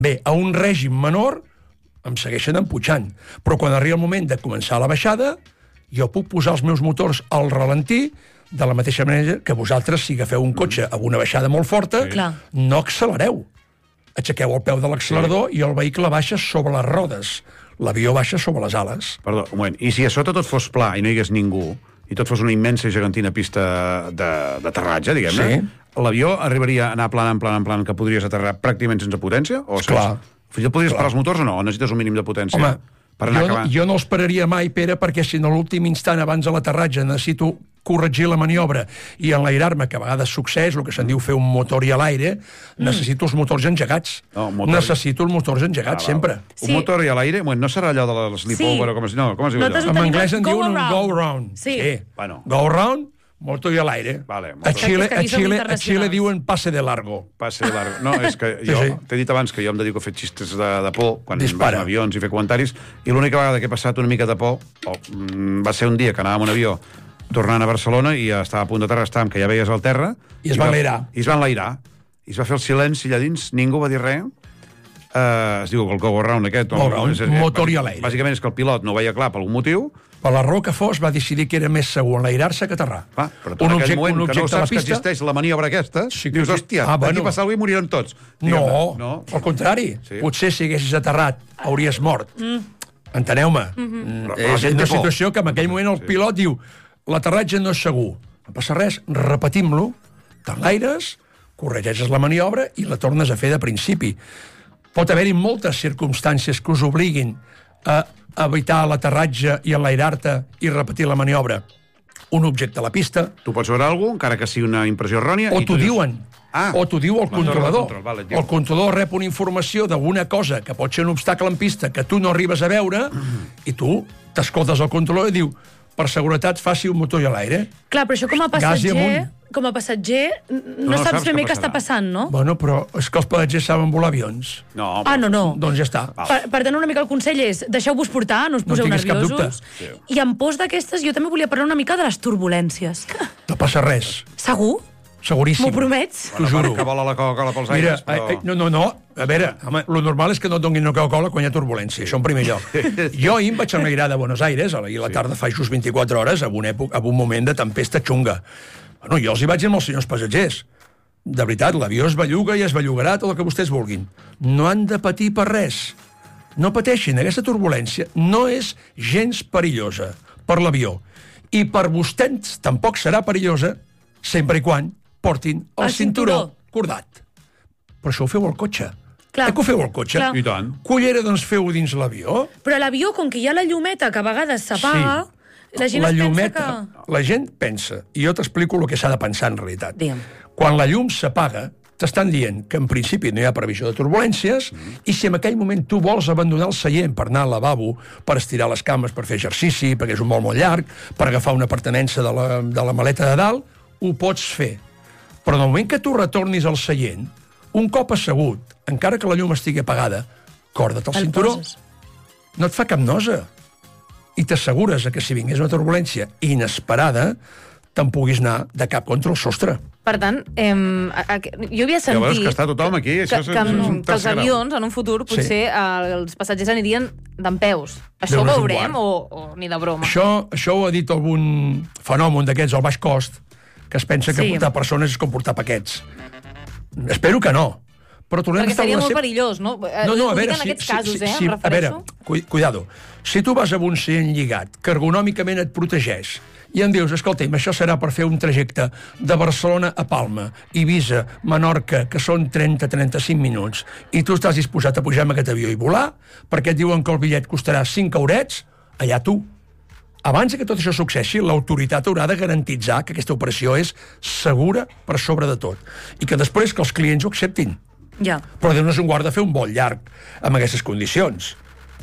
Bé, a un règim menor em segueixen empujant, però quan arriba el moment de començar la baixada, jo puc posar els meus motors al ralentí de la mateixa manera que vosaltres, si agafeu un cotxe amb una baixada molt forta, no accelereu. Aixequeu el peu de l'accelerador i el vehicle baixa sobre les rodes. L'avió baixa sobre les ales. Perdó, un moment. I si a sota tot fos pla i no hi hagués ningú, i tot fos una immensa i gegantina pista d'aterratge, diguem-ne, l'avió arribaria a anar planant, que podries aterrar pràcticament sense potència? O clar. Fins i tot podries parar els motors o no? O necessites un mínim de potència? Home, jo no els pararia mai, Pere, perquè si en l'últim instant abans de l'aterratge necessito corregir la maniobra i enlairar-me, que a vegades succeeix, el que se'n diu fer un motor i a l'aire, necessito els motors engegats. Necessito els motors engegats, sempre. Un motor i a l'aire? No serà allò de l'sleepover o com es diu allò? En anglès en diuen un go-around. Sí. Go-around, motor i a l'aire. A Xile diuen pase de largo. Pase de largo. No, és que jo t'he dit abans que jo em dedico a fer xistes de por quan vaig en avions i fer comentaris, i l'única vegada que he passat una mica de por va ser un dia que anàvem en un avió tornant a Barcelona i estava a punt d'aterrar, que ja veies al terra, i es va enlairar. I es va enlairar. I es va fer el silenci allà dins, ningú va dir res. Es diu el go-around aquest. Motor i a l'aire. Bàsicament és que el pilot no ho veia clar per algun motiu. Per la raó que fos, va decidir que era més segur enlairar-se que aterrar. Però en aquell moment que no saps que existeix la maniobra aquesta, dius, hòstia, d'aquí passa alguna i moriran tots. No, al contrari. Potser si haguessis aterrat, hauries mort. Enteneu-me? És una situació que en aquell moment el pilot diu l'aterratge no és segur. No passa res, repetim-lo, t'enlaires, corregeixes la maniobra i la tornes a fer de principi. Pot haver-hi moltes circumstàncies que us obliguin a evitar l'aterratge i enlairar-te i repetir la maniobra. Un objecte a la pista. Tu pots veure alguna cosa, encara que sigui una impressió errònia. O t'ho diuen. O t'ho diu el controlador. El controlador rep una informació d'alguna cosa que pot ser un obstacle en pista que tu no arribes a veure i tu t'escoltes el controlador i diu per seguretat faci un motor i a l'aire. Clar, però això com a passatger no saps ben bé què està passant, no? Bueno, però és que els passatgers saben volar avions. No. Doncs ja està. Per tant, una mica el consell és deixeu-vos portar, no us poseu nerviosos. I en pos d'aquestes jo també volia parlar una mica de les turbulències. No passa res. Segur? Seguríssim. M'ho promets? T'ho juro. Que vola la Coca-Cola pels aires. No. A veure, home, lo normal és que no et donin una Coca-Cola quan hi ha turbulència. Això en primer lloc. Jo ahir em vaig enlairar de Buenos Aires, ahir a la tarda fa just 24 hores, en un moment de tempesta xunga. Bueno, jo els hi vaig dir amb els senyors passatgers. De veritat, l'avió es belluga i es bellugarà tot el que vostès vulguin. No han de patir per res. No pateixin, aquesta turbulència no és gens perillosa per l'avió. I per vostès tampoc serà perillosa sempre i quan portin el cinturó cordat. Però això ho feu al cotxe. Clar. Que ho feu al cotxe? Clar. I tant. Cullera, doncs feu dins l'avió. Però a l'avió, com que hi ha la llumeta que a vegades s'apaga, la gent pensa que... La gent pensa, i jo t'explico el que s'ha de pensar en realitat. Digue'm. Quan la llum s'apaga, t'estan dient que en principi no hi ha previsió de turbulències i si en aquell moment tu vols abandonar el seient per anar al lavabo, per estirar les cames, per fer exercici, perquè és un vol molt llarg, per agafar una pertinença de la maleta de dalt, ho pots fer. Però en el moment que tu retornis al seient, un cop assegut, encara que la llum estigui apagada, corda't el cinturó. No et fa cap nosa. I t'assegures que si vingués una turbulència inesperada, te'n puguis anar de cap contra el sostre. Per tant, jo havia sentit... Ja veus que està tothom aquí. Que els avions, en un futur, potser els passatgers anirien dempeus. Això ho veurem o ni de broma? Això ho ha dit algun fenomen d'aquests al baix cost, que es pensa que portar persones és com portar paquets. Espero que no. Perquè seria molt perillós, no? No, a veure, en aquests casos, em refereixo. A veure, cuidado. Si tu vas amb un seient lligat, que ergonòmicament et protegeix, i em dius, escolta'm, això serà per fer un trajecte de Barcelona a Palma, Eivissa, Menorca, que són 30-35 minuts, i tu estàs disposat a pujar amb aquest avió i volar, perquè et diuen que el bitllet costarà 5 eurets, allà tu. Abans que tot això successi, l'autoritat haurà de garantitzar que aquesta operació és segura per sobre de tot, i que després que els clients ho acceptin. Ja. Però Déu-nos en guarda fer un vol llarg amb aquestes condicions.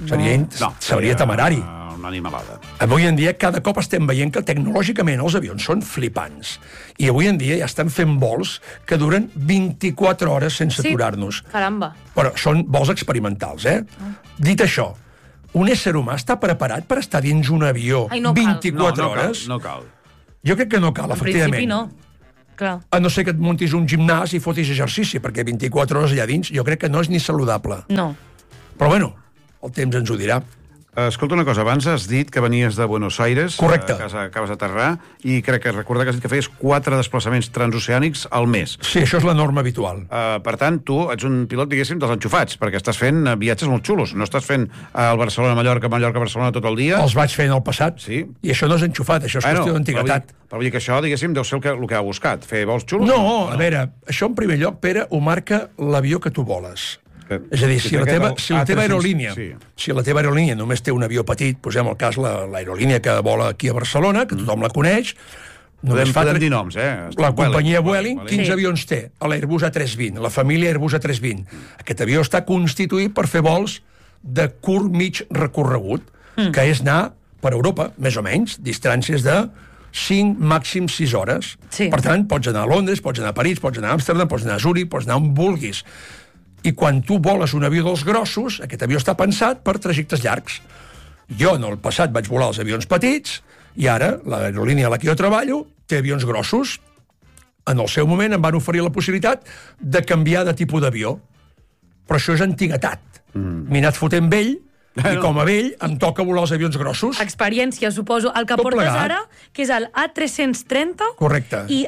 Seria temerari. Una animalada. Avui en dia cada cop estem veient que tecnològicament els avions són flipants. I avui en dia ja estan fent vols que duren 24 hores sense aturar-nos. Caramba. Però són vols experimentals, Dit això, un ésser humà està preparat per estar dins un avió 24 hores? No cal. Jo crec que no cal, efectivament. En principi no. A no ser que et muntis un gimnàs i fotis exercici, perquè 24 hores allà dins jo crec que no és ni saludable. No. Però bueno, el temps ens ho dirà. Escolta una cosa, abans has dit que venies de Buenos Aires, correcte, acabes d'aterrar, i crec que recordar que has dit que feies 4 desplaçaments transoceànics al mes. Sí, això és la norma habitual. Per tant, tu ets un pilot, diguéssim, dels enxufats, perquè estàs fent viatges molt xulos. No estàs fent el Barcelona-Mallorca, Mallorca-Barcelona tot el dia. Els vaig fer en el passat, sí. I això no és enxufat, això és qüestió d'antiguitat. Però vull dir que això, diguéssim, deu ser el que ha buscat, fer vols xulos? No, a veure, això en primer lloc, Pere, ho marca l'avió que tu voles. És a dir, si la teva aerolínia només té un avió petit, posem el cas l'aerolínia que vola aquí a Barcelona, que tothom la coneix, podem dir noms, la companyia Vueling, 15 avions té? L'Airbus A320, la família Airbus A320. Aquest avió està constituït per fer vols de curt mig recorregut, que és anar per Europa, més o menys, distàncies de 5, màxim 6 hores. Per tant, pots anar a Londres, pots anar a París, pots anar a Amsterdam, pots anar a Zurich, pots anar on vulguis. I quan tu voles un avió dels grossos, aquest avió està pensat per trajectes llargs. Jo, en el passat, vaig volar els avions petits, i ara, l'aerolínia a la que jo treballo té avions grossos. En el seu moment em van oferir la possibilitat de canviar de tipus d'avió. Però això és antiguitat. M'he anat fotent vell, i com a vell em toca volar els avions grossos. Experiència, suposo. El que portes ara, que és el A330 i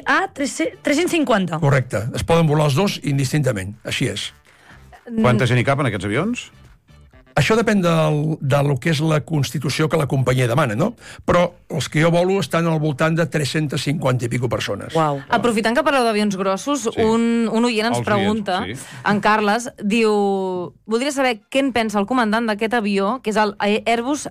A350. Correcte. Es poden volar els dos indistintament. Així és. Quanta gent hi cap en aquests avions? Això depèn del que és la constitució que la companyia demana, no? Però els que jo volo estan al voltant de 350 i pico persones. Uau. Aprofitant que parleu d'avions grossos, un oient ens pregunta, en Carles, diu, voldria saber què en pensa el comandant d'aquest avió, que és el Airbus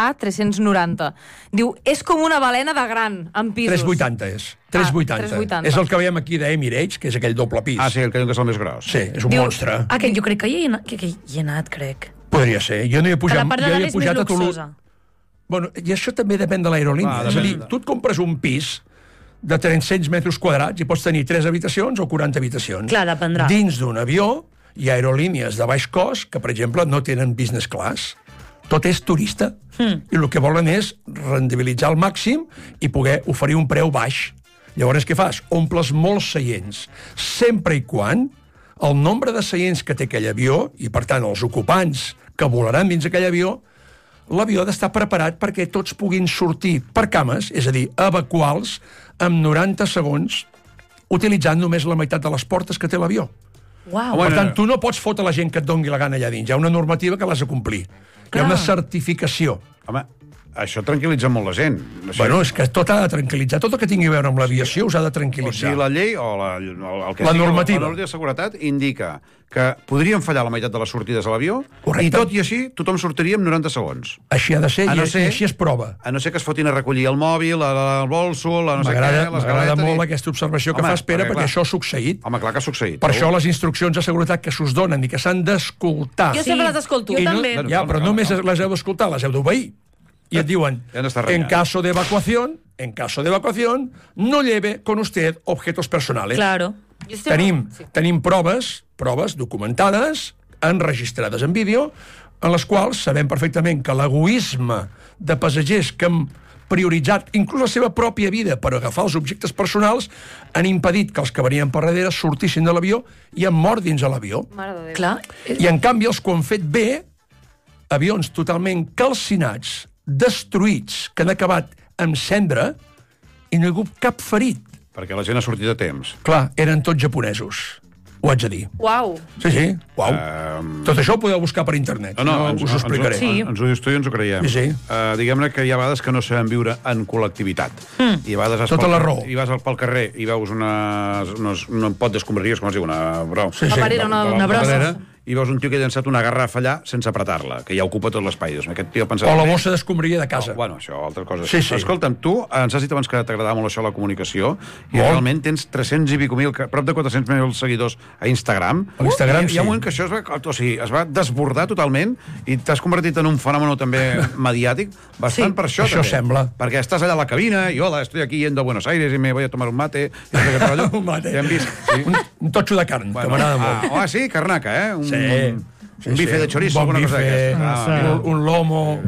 A390. Diu, és com una balena de gran, amb pisos. 380 és. 380. És el que veiem aquí d'Emirates, que és aquell doble pis. Sí, el que diu que és el més gros. Sí, és un monstre. Aquest jo crec que hi he anat, crec. Podria ser. Jo no hi he pujat, jo hi he pujat a Toulouse. Bueno, i això també depèn de l'aerolínia. És a dir, tu et compres un pis de 300 metres quadrats i pots tenir 3 habitacions o 40 habitacions. Clar, dependrà. Dins d'un avió hi ha aerolínies de baix cost que, per exemple, no tenen business class. Tot és turista. I el que volen és rendibilitzar al màxim i poder oferir un preu baix. Llavors, què fas? Omples molts seients. Sempre i quan el nombre de seients que té aquell avió, i per tant els ocupants que volaran dins aquell avió, l'avió ha d'estar preparat perquè tots puguin sortir per cames, és a dir, evacuar-los amb 90 segons, utilitzant només la meitat de les portes que té l'avió. Per tant, tu no pots fotre la gent que et doni la gana allà dins. Hi ha una normativa que l'has de complir. Hi ha una certificació. Home, això tranquil·litza molt la gent. Bueno, és que tot ha de tranquil·litzar. Tot el que tingui a veure amb l'aviació us ha de tranquil·litzar. O sigui, la llei o la normativa. La normativa de seguretat indica que podrien fallar la meitat de les sortides a l'avió i tot i així tothom sortiria en 90 segons. Així ha de ser, i així es prova. A no ser que es fotin a recollir el mòbil, el bolso, la no sé què... M'agrada molt aquesta observació que fas, Pere, perquè això ha succeït. Home, clar que ha succeït. Per això les instruccions de seguretat que s'us donen i que s'han d'escoltar... Jo sempre les escolto. Jo també. Ja, però no només les heu d'escoltar, les heu d'obeir. Y diuen, en caso de evacuación, no lleve con usted objetos personales. Claro. Tenim proves documentades, enregistrades en vídeo, en les quals sabem perfectament que l'egoisme de passatgers que han prioritzat inclús la seva pròpia vida per agafar els objectes personals han impedit que els que venien per darrere sortissin de l'avió i han mort dins de l'avió. Clar. I en canvi els que ho han fet bé, avions totalment calcinats, destruïts, que han acabat amb cendra i no hi ha hagut cap ferit. Perquè la gent ha sortit a temps. Clar, eren tots japonesos. Ho haig de dir. Uau. Sí, uau. Tot això ho podeu buscar per internet. Us ho explicaré. Ens ho dius tu i ens ho creiem. Sí. Diguem-ne que hi ha vegades que no sabem viure en col·lectivitat. I a vegades tota la raó. I vas pel carrer i veus un pot d'escombraries, com es diu, una brossa. I veus un tio que ha llançat una garrafa allà sense apretar-la, que ja ocupa tot l'espai. Aquest tio ha pensat... O la bossa d'escombraria de casa. Bueno, això, altres coses. Sí. Escolta'm, tu ens has dit abans que t'agradava molt això, la comunicació, i realment tens 300 i pico mil, prop de 400.000 seguidors a Instagram. A Instagram, sí. Hi ha un moment que això es va desbordar totalment i t'has convertit en un fenomen també mediàtic, bastant per això, també. Això sembla. Perquè estàs allà a la cabina i, hola, estoy aquí yendo a Buenos Aires y me voy a tomar un mate. Un mate. Ja hem vist. Un totxo de carn, que m'agrada molt. Sí, carnaca, un bife de chorizo, un bon alguna cosa d'aquesta. un lomo...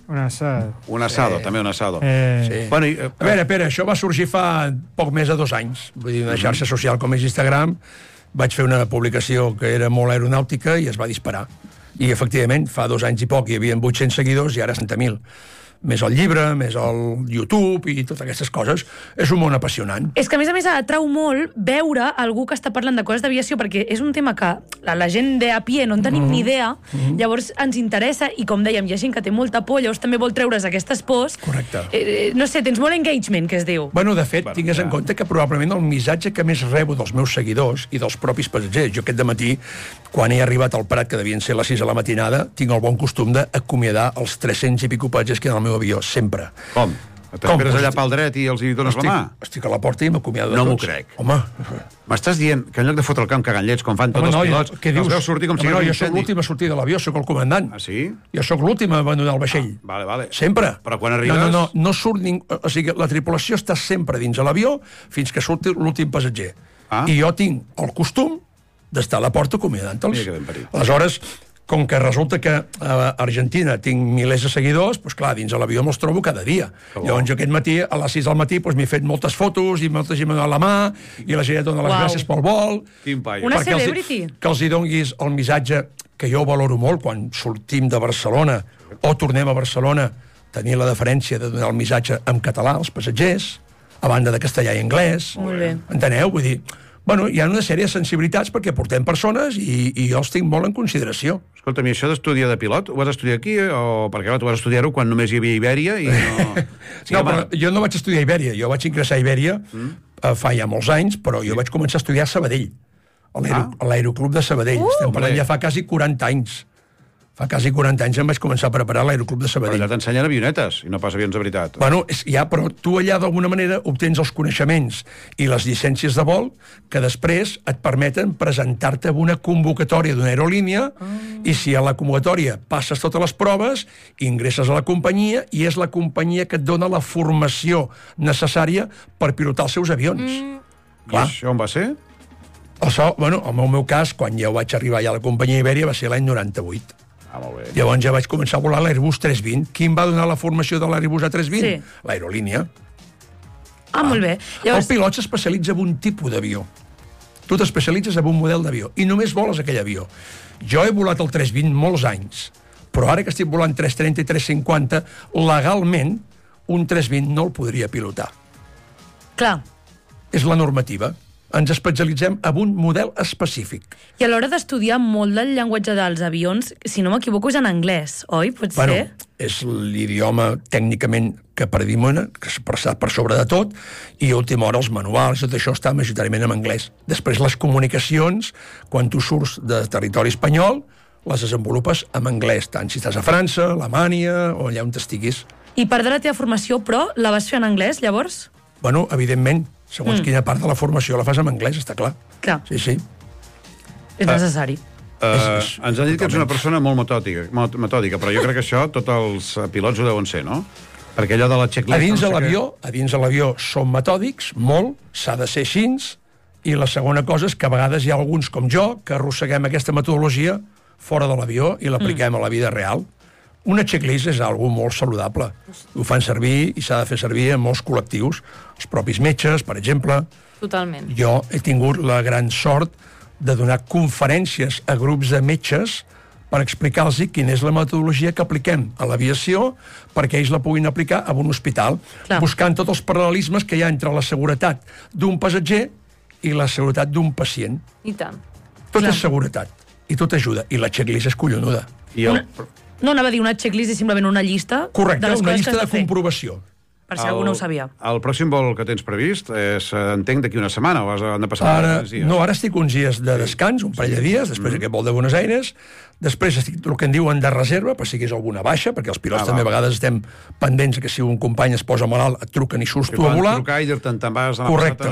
Un assado. Un asado, també un asado. Sí. Bueno, a veure, Pere, això va sorgir fa poc més de 2 anys. Vull dir, una xarxa social com és Instagram, vaig fer una publicació que era molt aeronàutica i es va disparar. I, efectivament, fa 2 anys i poc hi havia 800 seguidors i ara 60.000. Més el llibre, més el YouTube i totes aquestes coses. És un món apassionant. És que, a més, atrau molt veure algú que està parlant de coses d'aviació, perquè és un tema que la gent de a pie no en tenim ni idea, llavors ens interessa, i com dèiem, hi ha gent que té molta por, llavors també vol treure's aquestes pors. Correcte. No sé, tens molt engagement, que es diu. Bueno, de fet, tingues en compte que probablement el missatge que més rebo dels meus seguidors i dels propis passatgers, jo aquest dematí, quan he arribat al Prat, que devien ser les 6 de la matinada, tinc el bon costum d'acomiadar els 300 i pico passatgers que hi ha al meu avió, sempre. Com? T'esperes allà pel dret i els hi dones la mà? Estic a la porta i m'acomiado de tots. No m'ho crec. Home. M'estàs dient que en lloc de fotre el camp cagant llets, com fan tots els pilots, els veus sortir com si no jo soc l'últim a sortir de l'avió, soc el comandant. Ah, sí? Jo soc l'últim a abandonar el vaixell. Vale. Sempre. Però quan arribes... No surt ningú... O sigui, la tripulació està sempre dins de l'avió fins que surt l'últim passatger. I jo tinc el costum d'estar a la porta acomiadant-los. Aleshores, com que resulta que a Argentina tinc milers de seguidors, doncs clar, dins de l'avió me'ls trobo cada dia. Llavors jo aquest matí, a les 6 del matí, m'he fet moltes fotos i molta gent m'ha donat la mà i la gent et dona les gràcies pel vol. Una celebrity. Que els hi donguis el missatge que jo valoro molt quan sortim de Barcelona o tornem a Barcelona, tenir la deferència de donar el missatge en català als passatgers, a banda de castellà i anglès. Molt bé. Enteneu? Vull dir... Bueno, hi ha una sèrie de sensibilitats perquè portem persones i jo els tinc molt en consideració. Escolta'm, i això d'estudiar de pilot, ho vas estudiar aquí o perquè tu vas estudiar-ho quan només hi havia Ibèria i no... No, però jo no vaig estudiar a Ibèria, jo vaig ingressar a Ibèria fa ja molts anys, però jo vaig començar a estudiar a Sabadell, a l'Aeroclub de Sabadell. Estem parlant ja fa quasi 40 anys. Fa quasi 40 anys em vaig començar a preparar l'Aeroclub de Sabadell. Però allà t'ensenyen avionetes, i no pas avions de veritat. Bueno, però tu allà d'alguna manera obtens els coneixements i les llicències de vol que després et permeten presentar-te en una convocatòria d'una aerolínia i si a la convocatòria passes totes les proves, ingresses a la companyia i és la companyia que et dona la formació necessària per pilotar els seus avions. I això on va ser? Això, bueno, en el meu cas, quan jo vaig arribar allà a la companyia Ibèria va ser l'any 98. Molt bé. Llavors ja vaig començar a volar l'Airbus 320. Qui em va donar la formació de l'Airbus A320? Sí. L'aerolínia. Molt bé. Llavors... El pilot s'especialitza en un tipus d'avió. Tu t'especialitzes en un model d'avió i només voles aquell avió. Jo he volat el 320 molts anys, però ara que estic volant 330 i 350, legalment un 320 no el podria pilotar. Clar. És la normativa. Ens especialitzem en un model específic. I a l'hora d'estudiar molt del llenguatge dels avions, si no m'equivoco, és en anglès, oi? Pot ser? És l'idioma tècnicament que predimona, que està per sobre de tot, i a última hora els manuals, tot això està majoritàriament en anglès. Després les comunicacions, quan tu surts de territori espanyol, les desenvolupes en anglès, tant si estàs a França, Alemanya, o allà on estiguis. I part de la teva formació, però, la vas fer en anglès, llavors? Bueno, evidentment, segons quina part de la formació la fas en anglès, està clar. Clar. Sí. És necessari. Ens han dit que ets una persona molt metòdica, però jo crec que això tots els pilots ho deuen ser, no? Perquè allò de la checklist... A dins de l'avió som metòdics, molt, s'ha de ser així, i la segona cosa és que a vegades hi ha alguns com jo que arrosseguem aquesta metodologia fora de l'avió i l'apliquem a la vida real. Una checklist és algo molt saludable. Ho fan servir i s'ha de fer servir en molts col·lectius. Els propis metges, per exemple. Totalment. Jo he tingut la gran sort de donar conferències a grups de metges per explicar-los quina és la metodologia que apliquem a l'aviació perquè ells la puguin aplicar a un hospital, buscant tots els paral·lelismes que hi ha entre la seguretat d'un passatger i la seguretat d'un pacient. I tant. Tot és seguretat, i tot ajuda, i la checklist és collonuda. No, anava a dir una checklist, és simplement una llista de les coses que has de fer. Correcte, una llista de comprovació. Per si algú no ho sabia. El pròxim vol que tens previst és, entenc, d'aquí una setmana, o han de passar uns dies? No, ara estic uns dies de descans, un parell de dies, després d'aquest vol de Buenos Aires, després estic el que en diuen de reserva, per si hi hagués alguna baixa, perquè els pilots també a vegades estem pendents que si un company es posa malalt et truquen i surts tu a volar. Trucar i dir-te'n te'n vas a correcte,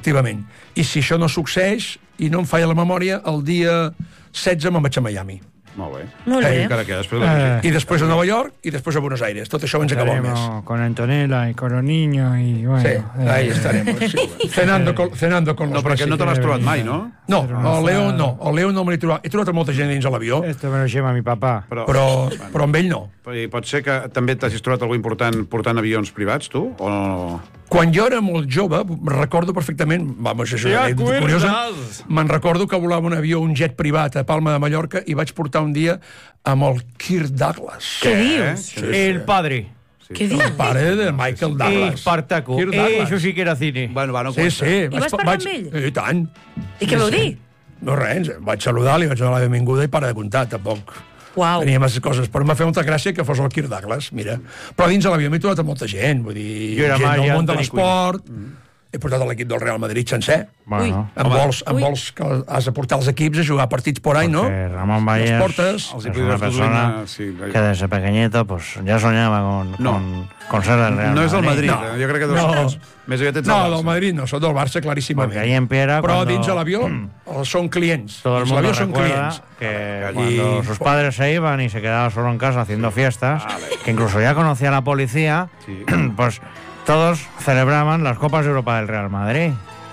efectivament. I si això no succeeix i no em falla la memòria, el dia 16 me'n vaig a Miami. Molt bé. Molt bé. Encara queda després de la música. I després a Nova York i després a Buenos Aires. Tot això ens acabó més. Con Antonella y con los niños y bueno... Sí, ahí estaremos. Sí. Cenando con los... No, perquè no te l'has trobat mai, no? No, el Leo no. El Leo no me l'he trobat. He trobat a molta gent dins de l'avió, Esto me lo lleva mi papá. però amb ell no. I pot ser que també t'hagis trobat algú important portant avions privats, tu? O no? Quan jo era molt jove, recordo perfectament, vamos, és una anècdota curiosa, me'n recordo que volava un avió, un jet privat a Palma de Mallorca i vaig portar un dia amb el Kirk Douglas. Què dius? Sí, El padre. Què dius? El pare de Michael Douglas. Espartaco. Kirk Douglas. Eso sí que era cine. Bueno, va, no Sí, cuenta. sí. I vas parlar amb ell? I tant. I què vau dir? No, res, vaig saludar, li vaig donar la benvinguda i para de comptar, tampoc. Uau. Tenia masses coses, però m'ha fet molta gràcia que fos el Kirk Douglas, mira. Però dins de l'avió m'he trobat a molta gent, vull dir, Jo era gent mai del món de Anthony l'esport, he portat l'equip del Real Madrid sencer, Bueno, amb vols que has de portar els equips a jugar partits por ahí, ¿no? porque Ramón Los Valles portes. Els es hi una podries persona donar... Sí, que desde pequeñito pues ya soñaba con ser del Real no és el Madrid, No. jo crec que més aviat ets No, el del Barça. Madrid no, soc del Barça claríssimament. Porque ahí en Piera, Però cuando dins de l'avió són clients. todo el Dins mundo l'avió són recuerda clients. que Y- cuando sus padres se iban y se quedaba solo en casa haciendo fiestas, que incluso ya conocía a la policía, Sí. pues todos celebraban las Copas de Europa del Real Madrid.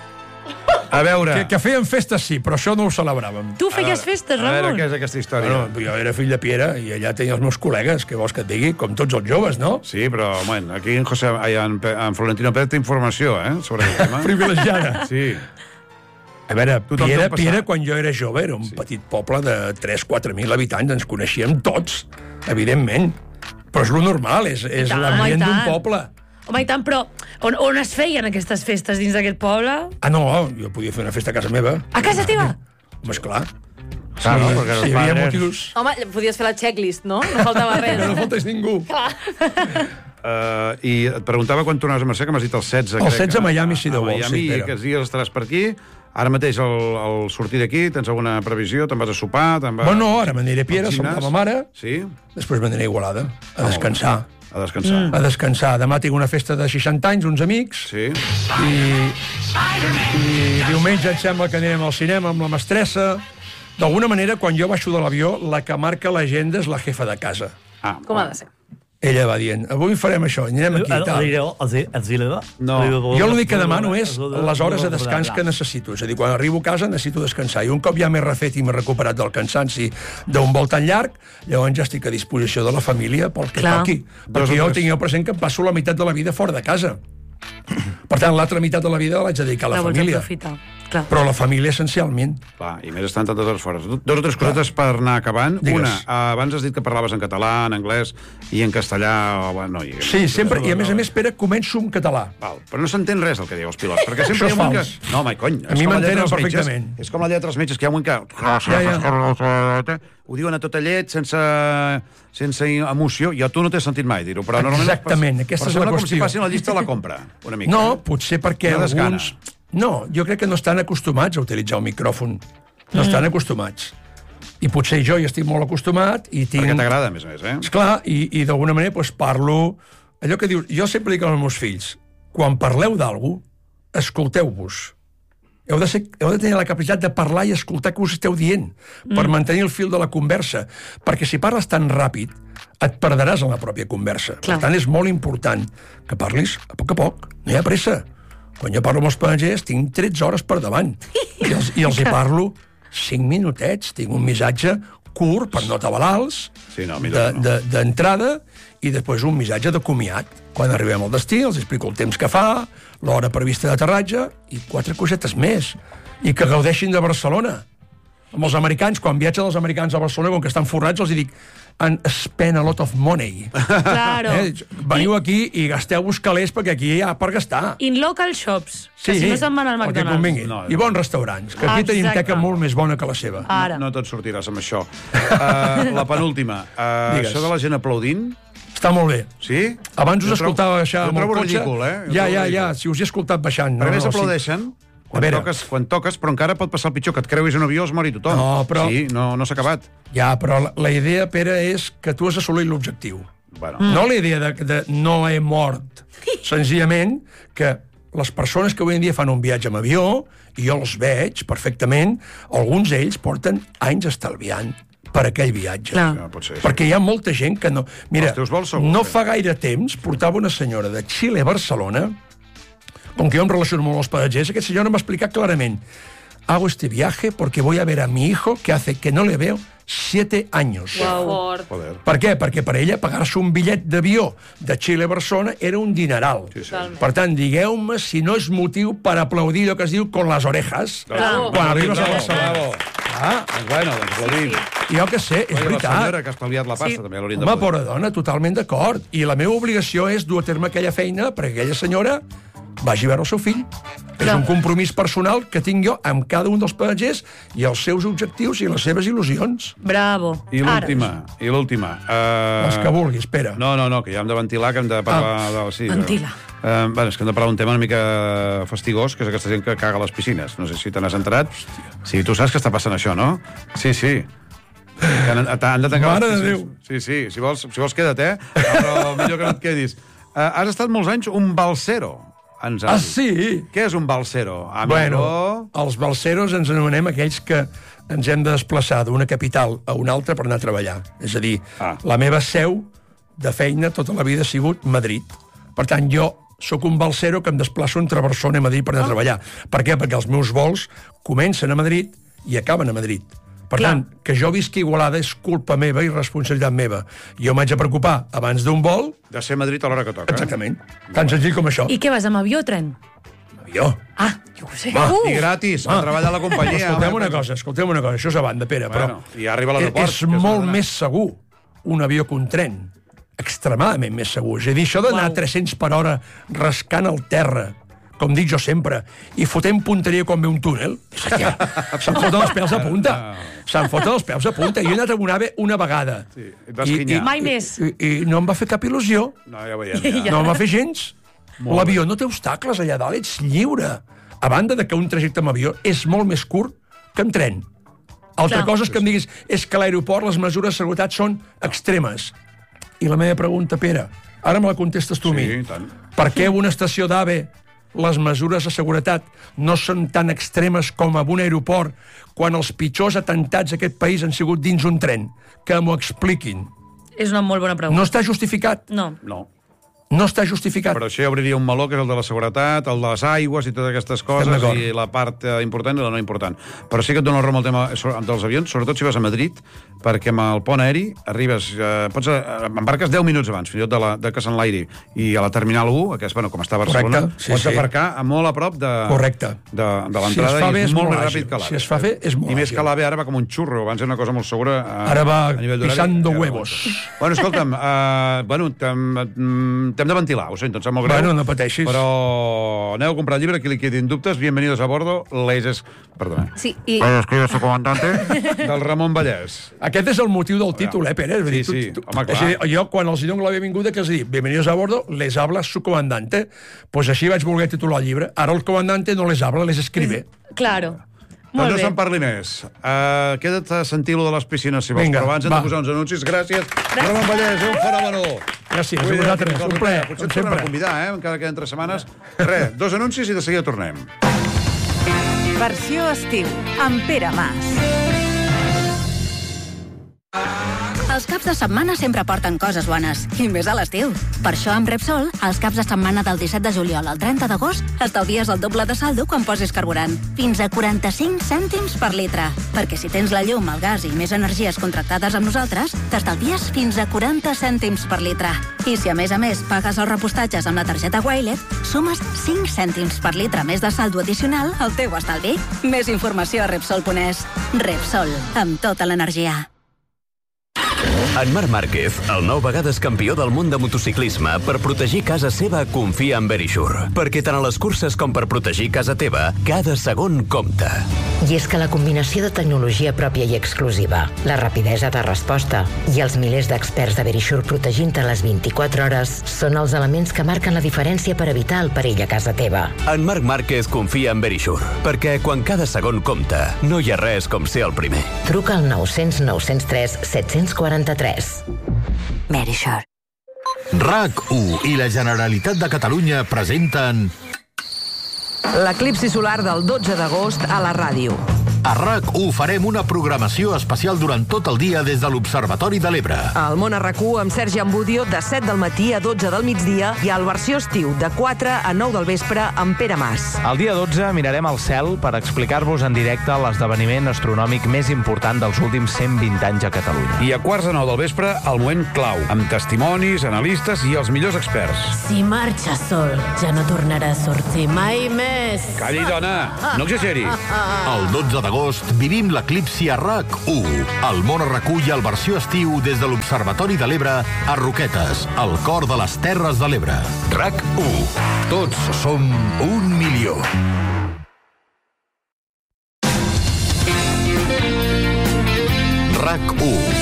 A veure... Que feien festes sí, però això no ho celebràvem. Tu feies festes, A veure Ramon? què és aquesta història. Bueno, jo era fill de Piera i allà tenia els meus col·legues, què vols que et digui? Com tots els joves, no? Sí, però, bueno, aquí en Florentino Pérez té informació, sobre aquest tema. Privilegiada. Sí. A veure, Tothom té un passat. Piera, quan jo era jove, era un petit poble de 3-4.000 habitants, ens coneixíem tots, evidentment. Però és lo normal, és tant, l'ambient i d'un tant. poble. Home, i tant, però on es feien aquestes festes dins d'aquest poble? Ah, no, jo podia fer una festa a casa meva. A casa teva? Home, esclar. Claro, porque los Si hi havia padres... motius... Home, podies fer la checklist, no? No faltava Que no res. faltés ningú. I et preguntava quan tornaves a Mercè, que m'has dit el 16. El 16 a Miami, sí, de a vols, Miami, sí, i Pere. aquests dies estaràs per aquí. Ara mateix, al sortir d'aquí, tens alguna previsió? Te'n vas a sopar? Bueno, ara m'aniré a Piera, al som gimnàs? amb ma mare, Sí? després m'aniré a Igualada, a descansar. A descansar. A descansar. Demà tinc una festa de 60 anys, uns amics, Sí? i diumenge em sembla que anirem al cinema amb la mestressa. D'alguna manera, quan jo baixo de l'avió, la que marca l'agenda és la jefa de casa. Ah, Com ha de ser? Ella va dient, avui farem això, anirem aquí i tal. No. Jo l'únic que demano és les hores de descans que necessito. És a dir, quan arribo a casa necessito descansar. I un cop ja m'he refet i m'he recuperat del cansanci d'un vol tan llarg, llavors ja estic a disposició de la família pel que Clar. toqui. Perquè jo tinc present que em passo la meitat de la vida fora de casa. Per tant, l'altra meitat de la vida l'haig de dedicar a la vols família. aprofitar. Clar. Però la família essencialment. Clar, i més estan tantes hores fora. Dos o tres cosetes per anar acabant. Digues. Una, abans has dit que parlaves en català, en anglès i en castellà. O, bueno, Sí, sempre, i a més, Pere, començo en català. Val, però no s'entén res el que diu els pilots, perquè sempre Això és hi ha un fals. que... No, home, cony. A mi m'entenen perfectament. És com la lletra dels metges, que hi ha un que... Ho diuen a tota llet, sense emoció, i a tu no t'he sentit mai dir-ho, però normalment... Exactament, aquesta és la com si qüestió. passin la llista de la compra, una mica. No, potser perquè Una desgana. alguns... No, jo crec que no estan acostumats a utilitzar el micròfon. No estan acostumats. I potser jo hi estic molt acostumat i tinc... Perquè t'agrada, a més, Esclar, i d'alguna manera doncs, parlo... Allò que dius... Jo sempre dic als meus fills, quan parleu d'algú, escolteu-vos. Heu de tenir la capacitat de parlar i escoltar què us esteu dient, per mantenir el fil de la conversa. Perquè si parles tan ràpid, et perdràs en la pròpia conversa. Clar. Per tant, és molt important que parlis a poc, no hi ha pressa. Quan jo parlo amb els passatgers, tinc 13 hores per davant. I els hi parlo 5 minutets. Tinc un missatge curt, per no tabalals, Sí, no, millor no. d'entrada, i després un missatge de comiat. Quan arribem al destí, els explico el temps que fa, l'hora prevista d'aterratge, i 4 cosetes més. I que gaudeixin de Barcelona. Amb els americans, quan viatgen els americans a Barcelona, com que estan forrats, els dic and spend a lot of money. Claro. Veniu aquí i gasteu-vos calés perquè aquí hi ha per gastar. In local shops, que si no se'n van al el que McDonald's. convingui. No, I bons restaurants, que aquí tenim Exacte. teca molt més bona que la seva. Ara. No tot sortiràs amb això. La penúltima. Digues. Això de la gent aplaudint, Està molt bé. sí? Abans us Jo trobo- escoltava baixar jo amb el trobo cotxe. ridícul, Jo Ja, trobo ja, ridícul. si us he escoltat baixant. Perquè més sí. aplaudeixen A veure. quan toques, però encara pot passar el pitjor, que et creuis un avió, es mori tothom. No, però- Sí, no s'ha acabat. Ja, però la idea, Pere, és que tu has assolit l'objectiu. Bueno, No la idea de no he mort. Senzillament que les persones que avui en dia fan un viatge amb avió, i jo els veig perfectament, alguns d'ells porten anys estalviant per aquell viatge. Perquè hi ha molta gent que no... Mira, no fa gaire temps portava una senyora de Xile a Barcelona, com que jo em relaciono molt amb els passatgers, aquesta senyora m'ha explicat clarament: hago este viaje porque voy a ver a mi hijo que hace que no le veo 7 años. Wow. Per què? Perquè per ella pagar-se un bitllet d'avió de Xile a Barcelona era un dineral. Per tant, digueu-me si no és motiu per aplaudir allò que es diu con las orejas quan arribes a Barcelona. Bueno, doncs aplaudim. Jo què sé, és veritat. La senyora que ha estalviat la pasta també l'hauríem Home, pobra dona, totalment d'acord. I la meva obligació és dur a terme aquella feina perquè aquella senyora vagi a veure el seu fill. És un compromís personal que tinc jo amb cada un dels passatgers i els seus objectius i les seves il·lusions. Bravo. I l'última. Les que vulguis, espera. No, que ja hem de ventilar, que hem de parlar... Ventila. És que hem de parlar d'un tema una mica fastigós, que és aquesta gent que caga a les piscines. No sé si te n'has enterat. Sí, tu saps que està passant això, no? Sí. Han de tancar Mare les de piscines. Sí. Si vols queda't, però millor que no et quedis. Has estat molts anys un balsero. Sí? Què és un balsero? Bueno, els balseros ens anomenem aquells que ens hem de desplaçar d'una capital a una altra per anar a treballar. És a dir, la meva seu de feina tota la vida ha sigut Madrid. Per tant, jo sóc un balsero que em desplaço entre Barcelona i Madrid per anar a treballar. Per què? Perquè els meus vols comencen a Madrid i acaben a Madrid. Per tant, que jo visqui a Igualada és culpa meva i responsabilitat meva. Jo m'haig de preocupar abans d'un vol... De ser a Madrid a l'hora que toca. Exactament. Tan senzill com això. I què vas, amb avió o tren? Avió. Jo ho sé. I gratis, a treballar a la companyia. Escolteu una cosa, això és a banda, Pere, però... I arriba a l'aeroport. És molt més segur un avió que un tren. Extremadament més segur. És a dir, això d'anar a 300 per hora rascant el terra, com dic jo sempre, i fotent punteria quan ve un túnel, se'n foten els pèls a punta. Se'n foten els pèls a punta. Jo he anat a un AVE una vegada. I mai més. I no em va fer cap il·lusió. No, ja veiem. No em va fer gens. L'avió no té obstacles allà dalt, ets lliure. A banda de que un trajecte amb avió és molt més curt que amb tren. Altra cosa és que em diguis és que a l'aeroport les mesures de seguretat són extremes. I la meva pregunta, Pere, ara me la contestes tu a mi. Per què una estació d'AVE les mesures de seguretat no són tan extremes com a un aeroport quan els pitjors atentats d'aquest país han sigut dins un tren? Que m'ho expliquin. És una molt bona pregunta. No està justificat? No. No està justificat. Però això ja obriria un meló, que és el de la seguretat, el de les aigües i totes aquestes coses, i la part important i la no important. Però sí que et dono el rom al tema dels avions, sobretot si vas a Madrid, perquè amb el pont aeri arribes... embarques 10 minuts abans, fins i tot de que s'enlairi, i a la Terminal 1, que és, com està a Barcelona, pots aparcar molt a prop de l'entrada, i és molt més ràpid que l'AVE. Si es fa bé, és molt àgil. I més que l'AVE ara va com un xurro, abans era una cosa molt segura. Ara va pisando huevos. Bueno, escolta'm, t'hem de ventilar, ho sento, em sap molt greu. Bueno, no pateixis. Però aneu a comprar el llibre, qui li quedin dubtes, Bienvenidos a bordo, Perdona. Sí, escribe su comandante, del Ramon Vallès. Aquest és el motiu del títol, Pere? Sí, home, clar. Jo, quan els dono la benvinguda, que els dic, Bienvenidos a bordo, les habla su comandante. Pues així vaig voler titular el llibre. Ara el comandante no les habla, les escribe. Claro. Doncs no se'n parli més. Queda't a sentir-lo de les piscines, si vols. Però abans hem de posar uns anuncis. Gràcies. Ramon Vallès, un fenòmeno. Gràcies, a vosaltres. Un plaer, potser ens tornem a convidar, encara queden 3 setmanes. Res, 2 anuncis i de seguida tornem. Versió estiu, amb Pere Mas. Els caps de setmana sempre porten coses bones, i més a l'estiu. Per això, amb Repsol, els caps de setmana del 17 de juliol al 30 d'agost, estalvies el doble de saldo quan posis carburant. Fins a 45 cèntims per litre. Perquè si tens la llum, el gas i més energies contractades amb nosaltres, t'estalvies fins a 40 cèntims per litre. I si a més pagues els repostatges amb la targeta Wilet, sumes 5 cèntims per litre més de saldo addicional al teu estalvi. Més informació a Repsol.es. Repsol, amb tota l'energia. En Marc Márquez, el 9 vegades campió del món de motociclisme, per protegir casa seva confia en Verisure. Perquè tant a les curses com per protegir casa teva, cada segon compta. I és que la combinació de tecnologia pròpia i exclusiva, la rapidesa de resposta i els milers d'experts de Verisure protegint-te les 24 hores són els elements que marquen la diferència per evitar el perill a casa teva. En Marc Márquez confia en Verisure, perquè quan cada segon compta, no hi ha res com ser el primer. Truca al 900 903 743. Verisure. RAC1 i la Generalitat de Catalunya presenten l'eclipsi solar del 12 d'agost a la ràdio. A RAC1 farem una programació especial durant tot el dia des de l'Observatori de l'Ebre. Al Món a RAC1 amb Sergi Ambudio de 7 del matí a 12 del migdia i al Versió Estiu de 4 a 9 del vespre amb Pere Mas. El dia 12 mirarem al cel per explicar-vos en directe l'esdeveniment astronòmic més important dels últims 120 anys a Catalunya. I a quarts de 9 del vespre, el moment clau, amb testimonis, analistes i els millors experts. Si marxa sol, ja no tornarà a sortir mai més. Calli, dona, no exageri. El 12 d'agost vivim l'eclipsi a RAC1. El Món a RAC1 i el Versió Estiu des de l'Observatori de l'Ebre a Roquetes, al cor de les Terres de l'Ebre. RAC1. Tots som 1 milió. RAC1.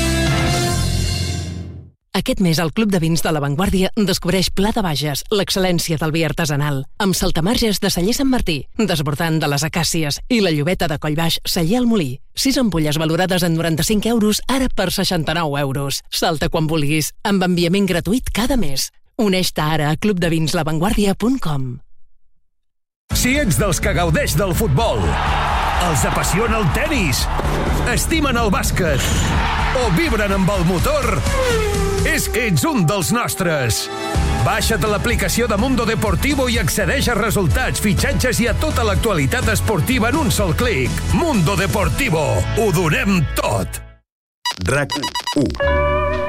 Aquest mes, el Club de Vins de La Vanguardia descobreix Pla de Bages, l'excel·lència del vi artesanal, amb saltamarges de Celler Sant Martí, desbordant de les acàcies, i la llobeta de Collbaix, Celler al Molí. 6 ampolles valorades en 95 euros, ara per 69 euros. Salta quan vulguis, amb enviament gratuït cada mes. Uneix-te ara a clubdevinslavanguardia.com. Si ets dels que gaudeix del futbol, els apassiona el tennis, estimen el bàsquet o vibren amb el motor, és que ets un dels nostres. Baixa't l'aplicació de Mundo Deportivo i accedeix a resultats, fitxatges i a tota l'actualitat esportiva en un sol clic. Mundo Deportivo. Ho donem tot. RAC1.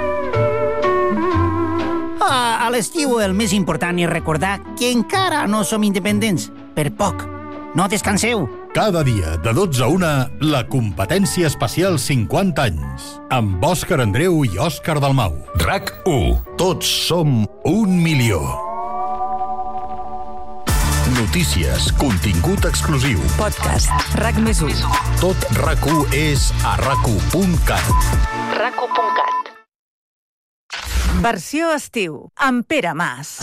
A l'estiu el més important és recordar que encara no som independents. Per poc. No descanseu. Cada dia, de 12 a 1, la competència especial 50 anys. Amb Òscar Andreu i Òscar Dalmau. RAC1. Tots som 1 milió. Notícies, contingut exclusiu. Podcast RAC+1. Tot RAC1 és a RAC1.cat. RAC1.cat. Versió estiu, amb Pere Mas.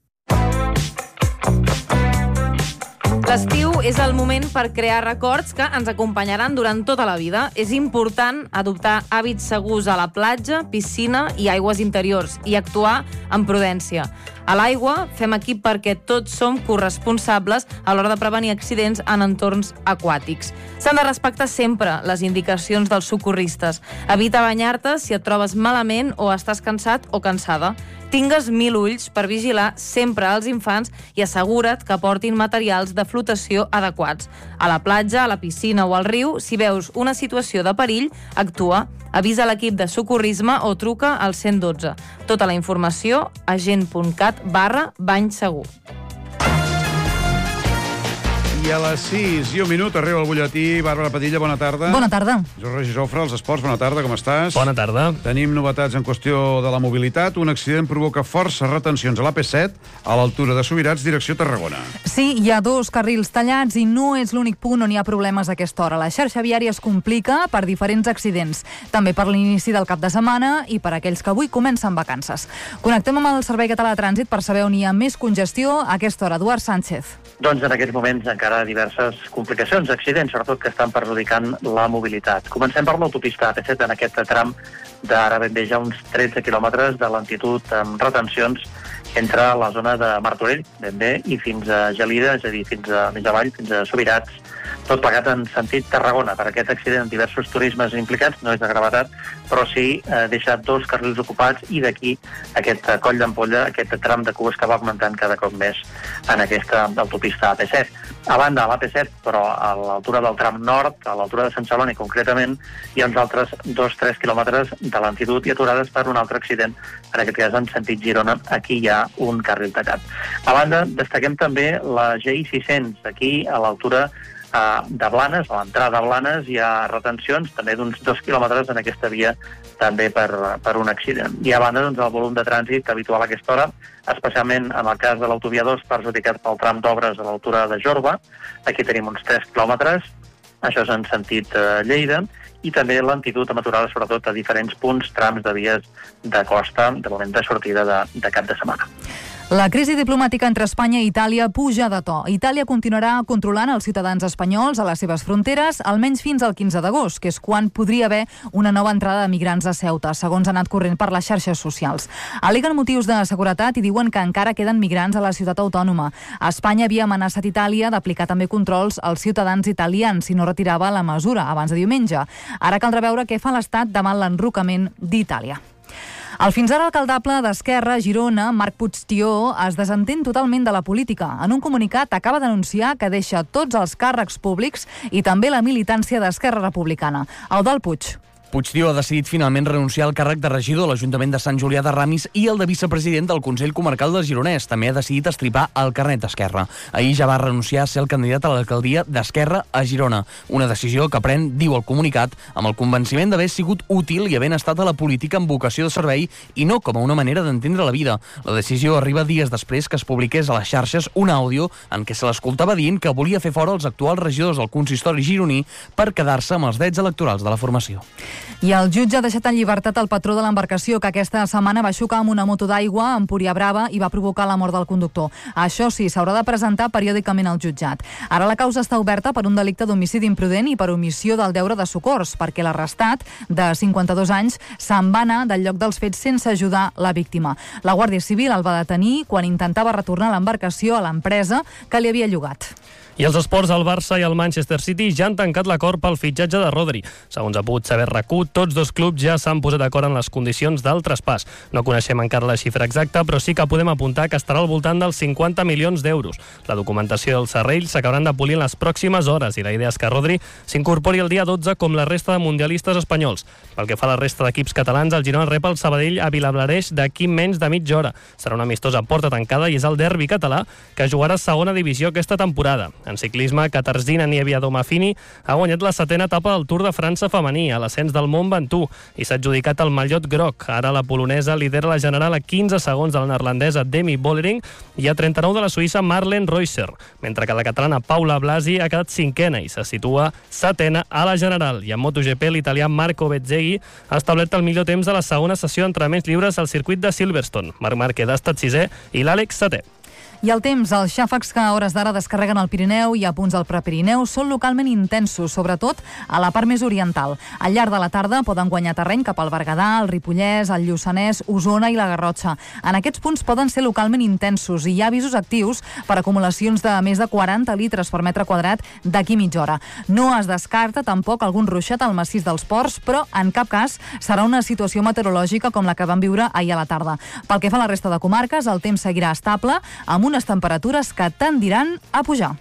L'estiu és el moment per crear records que ens acompanyaran durant tota la vida. És important adoptar hàbits segurs a la platja, piscina i aigües interiors i actuar amb prudència. A l'aigua fem equip perquè tots som corresponsables a l'hora de prevenir accidents en entorns aquàtics. S'han de respectar sempre les indicacions dels socorristes. Evita banyar-te si et trobes malament o estàs cansat o cansada. Tingues 1000 ulls per vigilar sempre els infants i assegura't que portin materials de flotació adequats. A la platja, a la piscina o al riu, si veus una situació de perill, actua. Avisa l'equip de socorrisme o truca al 112. Tota la informació a gent.cat/bany segur. I a les 6 i 1 minut arriba el butlletí. Bàrbara Padilla, bona tarda. Bona tarda. Jorge Jofre, els esports, bona tarda, com estàs? Bona tarda. Tenim novetats en qüestió de la mobilitat. Un accident provoca forces retencions a l'AP7 a l'altura de Subirats, direcció Tarragona. Sí, hi ha 2 carrils tallats i no és l'únic punt on hi ha problemes a aquesta hora. La xarxa viària es complica per diferents accidents, també per l'inici del cap de setmana i per aquells que avui comencen vacances. Connectem amb el Servei Català de Trànsit per saber on hi ha més congestió a aquesta hora. Eduard Sánchez. Doncs en aquests moments encara diverses complicacions, accidents, sobretot que estan perjudicant la mobilitat. Comencem per l'autopista AP7 en aquest tram d'ara ben bé ja uns 13 quilòmetres de lentitud amb retencions entre la zona de Martorell, ben bé, i fins a Gelida, és a dir, fins a més avall, fins a Subirats, tot plegat en sentit Tarragona. Per aquest accident, diversos turismes implicats, no és de gravetat, però sí deixa 2 carrils ocupats i d'aquí aquest coll d'ampolla, aquest tram de cues que va augmentant cada cop més en aquesta autopista AP7. A banda, a l'AP7, però a l'altura del tram nord, a l'altura de Sant Celoni concretament, hi ha uns altres 2-3 quilòmetres de lentitud i aturades per un altre accident, en aquest cas en sentit Girona. Aquí hi ha un carril tallat. A banda, destaquem també la GI 600, aquí a l'altura de Blanes, a l'entrada de Blanes, hi ha retencions també d'uns 2 quilòmetres en aquesta via també per un accident. I a banda, doncs, el volum de trànsit habitual a aquesta hora, especialment en el cas de l'autovia 2, perjudicat pel tram d'obres a l'altura de Jorba. Aquí tenim uns 3 quilòmetres, això és en sentit Lleida, i també lentitud amb aturades sobretot a diferents punts, trams de vies de costa, de moment de sortida de cap de setmana. La crisi diplomàtica entre Espanya i Itàlia puja de to. Itàlia continuarà controlant els ciutadans espanyols a les seves fronteres, almenys fins al 15 d'agost, que és quan podria haver una nova entrada de migrants a Ceuta, segons ha anat corrent per les xarxes socials. Al·leguen motius de seguretat i diuen que encara queden migrants a la ciutat autònoma. Espanya havia amenaçat Itàlia d'aplicar també controls als ciutadans italians si no retirava la mesura abans de diumenge. Ara caldrà veure què fa l'Estat davant l'enrocament d'Itàlia. El fins ara alcaldable d'Esquerra, Girona, Marc Puigtió, es desentén totalment de la política. En un comunicat acaba d'anunciar que deixa tots els càrrecs públics i també la militància d'Esquerra Republicana. Eudald Puig. Puigtió ha decidit finalment renunciar al càrrec de regidor a l'Ajuntament de Sant Julià de Ramis i el de vicepresident del Consell Comarcal del Gironès. També ha decidit estripar el carnet d'Esquerra. Ahir ja va renunciar a ser el candidat a l'alcaldia d'Esquerra a Girona. Una decisió que pren, diu el comunicat, amb el convenciment d'haver sigut útil i havent estat a la política amb vocació de servei i no com a una manera d'entendre la vida. La decisió arriba dies després que es publiqués a les xarxes un àudio en què se l'escoltava dient que volia fer fora els actuals regidors del consistori gironí per quedar-se amb els drets electorals de la formació. I el jutge ha deixat en llibertat el patró de l'embarcació que aquesta setmana va xocar amb una moto d'aigua a Empúria Brava i va provocar la mort del conductor. Això sí, s'haurà de presentar periòdicament al jutjat. Ara la causa està oberta per un delicte d'homicidi imprudent i per omissió del deure de socors, perquè l'arrestat, de 52 anys, se'n va anar del lloc dels fets sense ajudar la víctima. La Guàrdia Civil el va detenir quan intentava retornar l'embarcació a l'empresa que li havia llogat. I els esports, el Barça i el Manchester City ja han tancat l'acord pel fitxatge de Rodri. Segons ha pogut saber RAC1, tots dos clubs ja s'han posat d'acord en les condicions del traspàs. No coneixem encara la xifra exacta, però sí que podem apuntar que estarà al voltant dels 50 milions d'euros. La documentació dels serrells s'acabaran de polir en les pròximes hores i la idea és que Rodri s'incorpori el dia 12 com la resta de mundialistes espanyols. Pel que fa a la resta d'equips catalans, el Girona rep el Sabadell a Vilablareix d'aquí menys de mitja hora. Serà una amistosa a porta tancada i és el derbi català que jugarà a segona divisió aquesta temporada. En ciclisme, Katarzyna Niewiadomafini ha guanyat la 7ª etapa del Tour de França femení a l'ascens del Mont Ventoux i s'ha adjudicat el mallot groc. Ara la polonesa lidera la general a 15 segons de la neerlandesa Demi Vollering i a 39 de la suïssa Marlen Reusser, mentre que la catalana Paula Blasi ha quedat 5ª i se situa 7ª a la general. I en MotoGP, l'italià Marco Bezzecchi ha establert el millor temps de la segona sessió d'entrenaments lliures al circuit de Silverstone. Marc Márquez ha estat 6è i l'Àlex 7è. I el temps, els xàfecs que a hores d'ara descarreguen al Pirineu i a punts del Prepirineu són localment intensos, sobretot a la part més oriental. Al llarg de la tarda poden guanyar terreny cap al Berguedà, el Ripollès, el Lluçanès, Osona i la Garrotxa. En aquests punts poden ser localment intensos i hi ha avisos actius per acumulacions de més de 40 litres per metre quadrat d'aquí mitja hora. No es descarta tampoc algun ruixat al massís dels Ports, però en cap cas serà una situació meteorològica com la que vam viure ahir a la tarda. Pel que fa a la resta de comarques, el temps seguirà estable, amb unes temperatures que tendiran a pujar.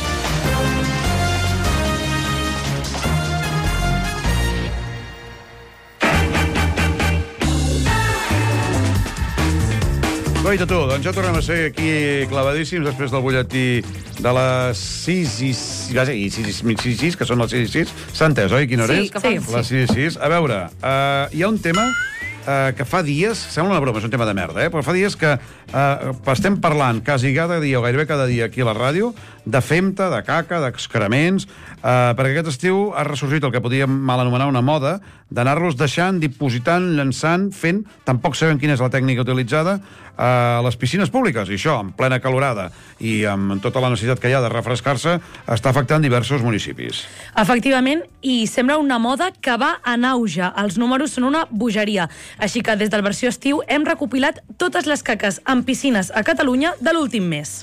Guaita tu, doncs ja tornem a ser aquí clavadíssims després del butlletí de les 6 i 6, que són les 6 i 6. S'ha entès, oi? Quina hora és? Sí, que fa. Les 6 i 6. A veure, hi ha un tema que fa dies, sembla una broma, és un tema de merda, però fa dies que estem parlant quasi cada dia o gairebé cada dia aquí a la ràdio de femta, de caca, d'excrements, perquè aquest estiu ha ressorgit el que podíem mal anomenar una moda d'anar-los deixant, dipositant, llançant, fent, tampoc sabem quina és la tècnica utilitzada, a les piscines públiques. I això, en plena calorada i amb tota la necessitat que hi ha de refrescar-se, està afectant diversos municipis. Efectivament, i sembla una moda que va en auge. Els números són una bogeria. Així que des del Versió Estiu hem recopilat totes les caques en piscines a Catalunya de l'últim mes.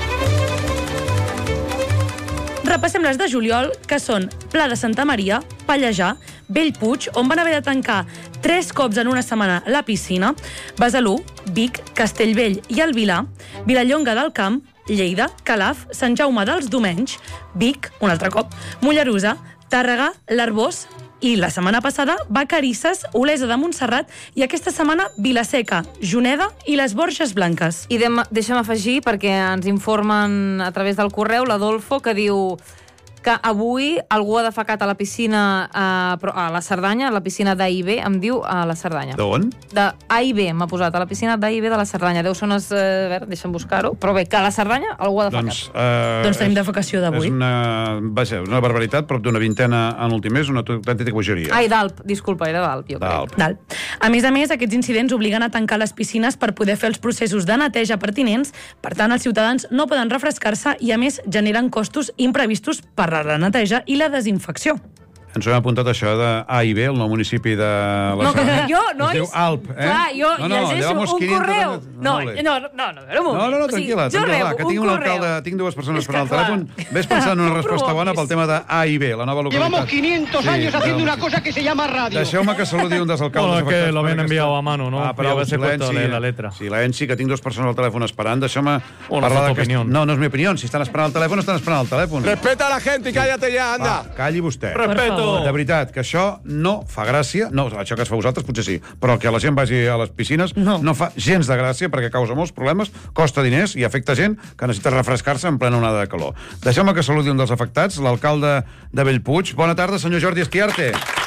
Repassem les de juliol, que són Pla de Santa Maria, Pallejà, Bellpuig, on van haver de tancar 3 cops en una setmana la piscina, Besalú, Vic, Castellvell i el Vilar, Vilallonga del Camp, Lleida, Calaf, Sant Jaume dels Domenys, Vic, un altre cop, Mollerussa, Tàrrega, l'Arboç, i la setmana passada Vacarisses, Olesa de Montserrat i aquesta setmana Vilaseca, Juneda i les Borges Blanques. I deixa'm afegir, perquè ens informen a través del correu l'Adolfo, que diu: que avui algú ha defecat a la piscina a la Cerdanya, a la piscina d'A i B, em diu a la Cerdanya. D'on? D'A i B, m'ha posat, a la piscina d'A i B de la Cerdanya. Deu ser unes... A veure, deixa'm buscar-ho. Però bé, que a la Cerdanya algú ha defecat. Doncs tenim defecació d'avui. És una barbaritat, prop d'una vintena en l'últim mes, una autèntica bogeria. Ai, d'Alp, disculpa, era d'Alp, jo crec. D'Alp. A més, aquests incidents obliguen a tancar les piscines per poder fer els processos de neteja pertinents. Per tant, els ciutadans no poden refrescar-se i, a més, generen costos imprevistos per a la neteja i la desinfecció. Ens ho hem apuntat això d'A i B, el nou municipi de la Cerdanya. Jo, nois... Es diu Alp, eh? Clar, jo llegeixo un correu. No, tranquil·la, que tinc un alcalde, tinc dues persones per al telèfon. Ves pensant en una resposta bona pel tema d'A i B, la nova localitat. Llevamos 500 años haciendo una cosa que se llama radio. Deixeu-me que saludi un dels alcaldes. Bueno, que lo habían enviado a mano, ¿no? Però la letra. Silenci, que tinc dues persones al telèfon esperant. Deixeu-me parlar de... No, no és mi opinió. Si estan esperant al telèfon, estan esperant al telèfon. Respeta a la gente y cállate ya, anda. Calli vostè. Respeto. De veritat, que això no fa gràcia, no, això que es fa vosaltres potser sí, però que la gent vagi a les piscines no fa gens de gràcia perquè causa molts problemes, costa diners i afecta gent que necessita refrescar-se en plena onada de calor. Deixeu-me que saludi un dels afectats, l'alcalde de Bellpuig. Bona tarda, senyor Jordi Esquiarte.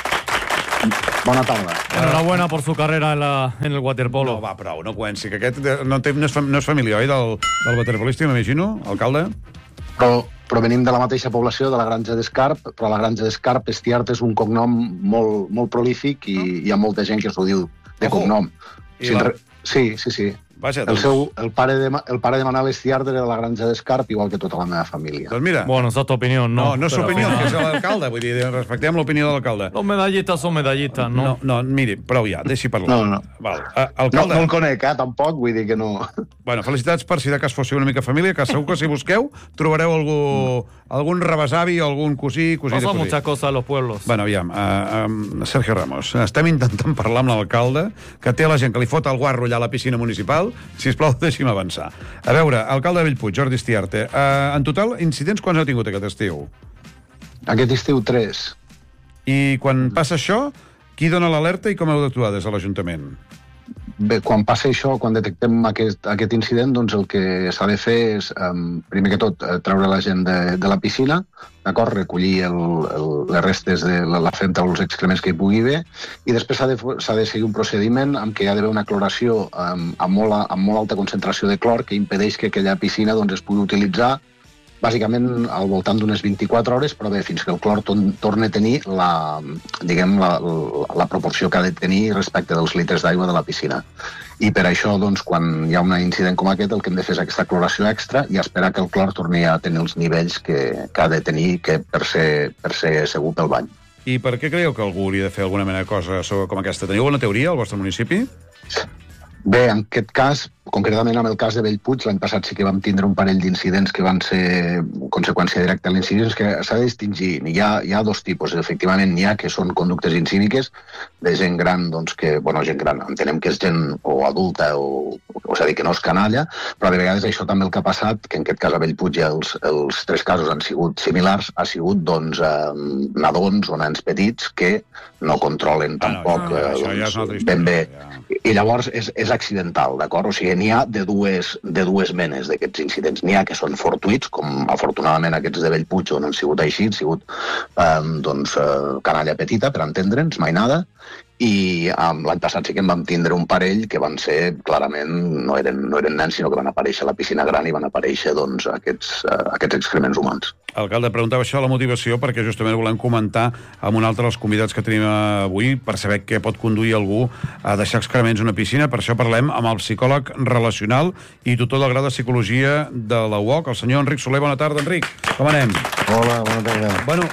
Bona tarda. Enhorabuena por su carrera en el waterpolo. No, va, prou, no comenci, que aquest no és família, oi, del waterpolista, m'imagino, alcalde? Però venim de la mateixa població, de la Granja d'Escarp, però la Granja d'Escarp, Estiart, és un cognom molt prolífic i hi ha molta gent que s'ho diu de cognom. Sí. Vaja, el pare de Manel Estiart era de la Granja d'Escarp, igual que tota la meva família. Doncs mira... Bueno, esa es tu opinió, no. No és opinió, que és l'alcalde, vull dir, respectem l'opinió de l'alcalde. Los medallistas son medallistas, no? No, miri, prou ja, deixi parlar. No. Alcalde... No el conec, tampoc, vull dir que no... Bueno, felicitats per si de cas fóssiu una mica família, que segur que si busqueu trobareu algun rebesavi o algun cosí de cosí. Pasa muchas cosas a los pueblos. Bueno, aviam, Sergio Ramos, estem intentant parlar amb l'alcalde, que té la gent que li fot el guarro allà a la piscina municipal. Sisplau, deixi'm avançar. A veure, alcalde de Bellpuig, Jordi Estiarte, en total, incidents quants heu tingut aquest estiu? Aquest estiu, 3. I quan passa això, qui dona l'alerta i com heu d'actuar des de l'Ajuntament? Bé, quan passa això, quan detectem aquest incident, doncs el que s'ha de fer és, primer que tot, treure la gent de la piscina, d'acord, recollir les restes de la femta o els excrements que hi pugui haver, i després s'ha de seguir un procediment amb què hi ha d'haver una cloració amb molt alta concentració de clor que impedeix que aquella piscina es pugui utilitzar bàsicament al voltant d'unes 24 hores, però bé, fins que el clor torni a tenir la proporció que ha de tenir respecte dels litres d'aigua de la piscina. I per això, doncs, quan hi ha un incident com aquest, el que hem de fer és aquesta cloració extra i esperar que el clor torni a tenir els nivells que ha de tenir per ser segur pel bany. I per què creieu que algú hauria de fer alguna mena de cosa com aquesta? Teniu alguna teoria al vostre municipi? Bé, en aquest cas, concretament en el cas de Bellpuig, l'any passat sí que vam tindre un parell d'incidents que van ser conseqüència directa a l'incidents, que s'ha de distingir. Hi ha dos tipus, efectivament, n'hi ha que són conductes incíviques de gent gran, doncs que, bueno, gent gran, entenem que és gent o adulta o és a dir, que no és canalla, però de vegades això també el que ha passat, que en aquest cas a Bellpuig els 3 casos han sigut similars, ha sigut, doncs, nadons o nens petits que no controlen tampoc ben bé. I llavors és accidental, d'acord? O sigui, n'hi ha de dues menes d'aquests incidents. N'hi ha que són fortuïts, com afortunadament aquests de Bellpuig on han sigut així, han sigut canalla petita, per entendre'ns, mai nada, i l'any passat sí que en vam tindre un parell que van ser, clarament, no eren nens, sinó que van aparèixer a la piscina gran i van aparèixer aquests excrements humans. Alcalde, preguntava això la motivació perquè justament volem comentar amb un altre dels convidats que tenim avui per saber què pot conduir algú a deixar excrements en una piscina. Per això parlem amb el psicòleg relacional i tutor del grau de Psicologia de la UOC, el senyor Enric Soler. Bona tarda, Enric. Com anem? Hola, bona tarda. Bueno,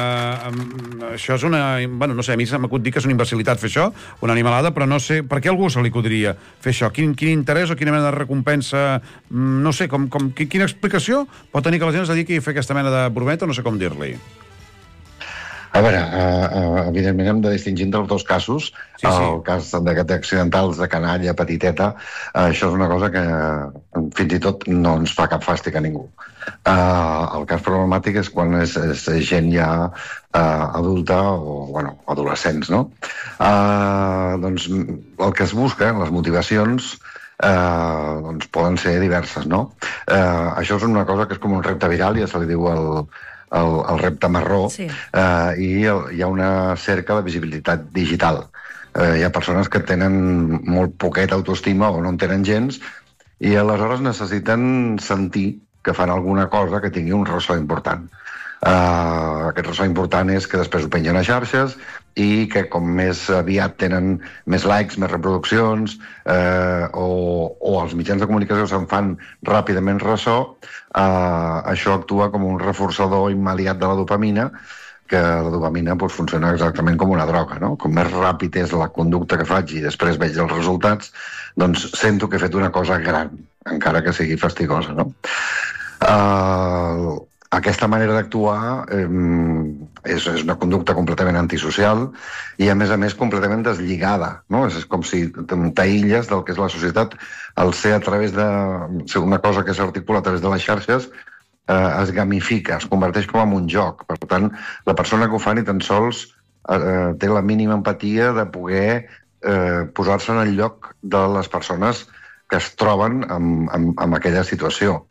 això és una... Bueno, no sé, a mi s'ha m'acut dir que és una imbecilitat fer això, una animalada, però no sé per què algú se li acudiria fer això. Quin interès o quina mena de recompensa, no sé, quina explicació pot tenir que la gent es dediqui a fer aquesta mena de brometa, no sé com dir-li. A veure, evidentment hem de distingir entre els dos casos. Sí. El cas d'aquests accidentals de canalla petiteta, això és una cosa que fins i tot no ens fa cap fàstic a ningú. El cas problemàtic és quan és gent ja adulta o, bueno, adolescents, no? Doncs el que es busca, les motivacions, doncs poden ser diverses, no? Això és una cosa que és com un repte viral, ja se li diu el repte marró, i hi ha una cerca de visibilitat digital. Hi ha persones que tenen molt poqueta autoestima o no en tenen gens, i aleshores necessiten sentir que fan alguna cosa que tingui un ressò important. Aquest ressò important és que després ho pengen a xarxes i que com més aviat tenen més likes, més reproduccions, o els mitjans de comunicació se'n fan ràpidament ressò, això actua com un reforçador immediat de la dopamina, que la dopamina funciona exactament com una droga, no? Com més ràpid és la conducta que faig i després veig els resultats, doncs sento que he fet una cosa gran, encara que sigui fastigosa, no? Aquesta manera d'actuar és una conducta completament antisocial i, a més, completament deslligada, no? És com si t'aïlles del que és la societat. Al ser a través de... una cosa que s'articula a través de les xarxes, es gamifica, es converteix com en un joc. Per tant, la persona que ho fa ni tan sols té la mínima empatia de poder posar-se en el lloc de les persones que es troben en aquella situació.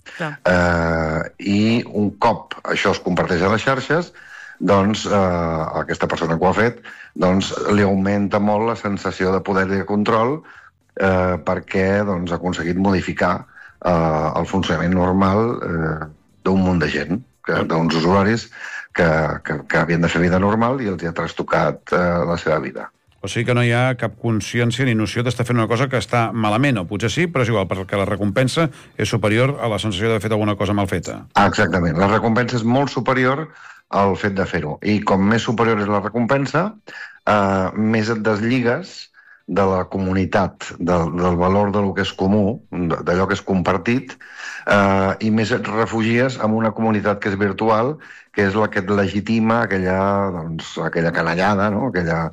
I un cop això es comparteix a les xarxes, doncs aquesta persona que ho ha fet li augmenta molt la sensació de poder i de control perquè ha aconseguit modificar el funcionament normal d'un munt de gent, d'uns usuaris que havien de fer vida normal i els ha trastocat la seva vida. O sigui que no hi ha cap consciència ni noció d'estar fent una cosa que està malament, o potser sí, però és igual, perquè la recompensa és superior a la sensació d'haver fet alguna cosa mal feta. Exactament. La recompensa és molt superior al fet de fer-ho. I com més superior és la recompensa, més et desligues de la comunitat, del valor del que és comú, d'allò que és compartit, i més et refugies en una comunitat que és virtual, que és la que et legitima aquella canallada, no? aquella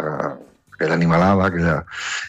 animalada,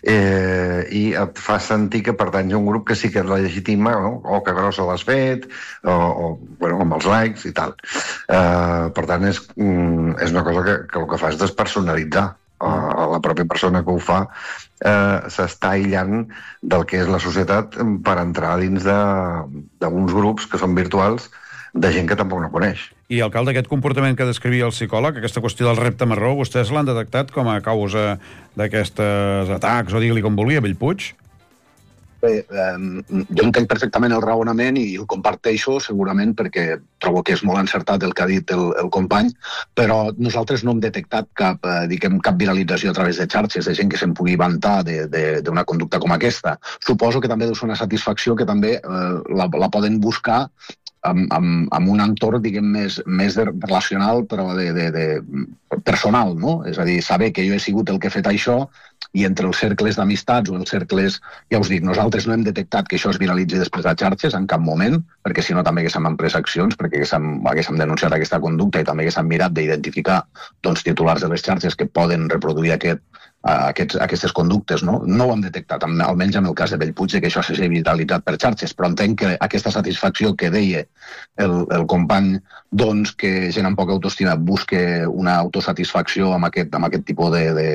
i et fa sentir que pertanys a un grup que sí que et legitima, no? O que grossa l'has fet, o amb els likes i tal. Per tant, és una cosa que el que fa és despersonalitzar. La pròpia persona que ho fa s'està aïllant del que és la societat per entrar dins d'uns grups que són virtuals de gent que tampoc no coneix. I, alcalde, aquest comportament que descrivia el psicòleg, aquesta qüestió del repte marró, vostès l'han detectat com a causa d'aquests atacs, o digui-li com vulgui, a Bellpuig? Bé, jo entenc perfectament el raonament i el comparteixo segurament perquè trobo que és molt encertat el que ha dit el company, però nosaltres no hem detectat cap viralització a través de xarxes de gent que se'n pugui vantar d'una conducta com aquesta. Suposo que també deu ser una satisfacció que també la poden buscar amb un entorn, diguem, més relacional, però personal, no? És a dir, saber que jo he sigut el que he fet això i entre els cercles d'amistats o els cercles... Ja us dic, nosaltres no hem detectat que això es viralitzi després a xarxes en cap moment, perquè si no també haguéssim emprès accions, perquè haguéssim denunciat aquesta conducta i també haguéssim mirat d'identificar titulars de les xarxes que poden reproduir aquestes conductes, no? No ho hem detectat, almenys en el cas de Bellpuig, que això s'hagi viralitzat per xarxes, però entenc que aquesta satisfacció que deia el company, doncs, que gent amb poca autoestima busque una autosatisfacció amb aquest tipus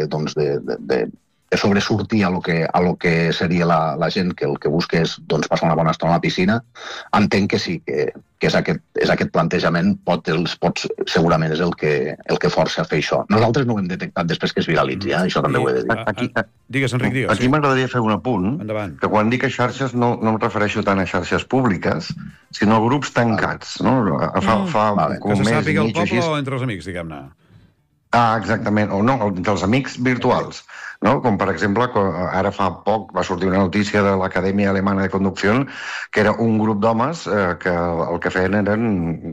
de sobresortir a lo que seria la gent que el que busca és passar una bona estona a la piscina, entenc que sí, que és aquest plantejament segurament és el que força a fer això. Nosaltres no ho hem detectat després que es viralitzi, això també ho he de dir. Digues, Enric, digues. Aquí m'agradaria fer un apunt, que quan dic a xarxes no em refereixo tant a xarxes públiques, sinó a grups tancats. Que se sàpiga el poble o entre els amics, diguem-ne. Exactament, o no, entre els amics virtuals, no? Com per exemple, ara fa poc va sortir una notícia de l'Acadèmia Alemana de Conducció, que era un grup d'homes que el que feien eren